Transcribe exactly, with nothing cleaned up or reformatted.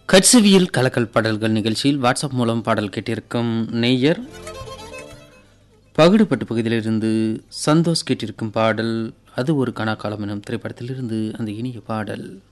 கட்சவியல் கலக்கல் பாடல்கள் நிகழ்ச்சியில் வாட்ஸ்அப் மூலம் பாடல் கேட்டிருக்கும் நேயர் பகுடுபட்டு பகுதியிலிருந்து சந்தோஷ் கேட்டிருக்கும் பாடல் அது ஒரு கனாக்காலம் எனும் திரைப்படத்திலிருந்து அந்த இனிய பாடல்.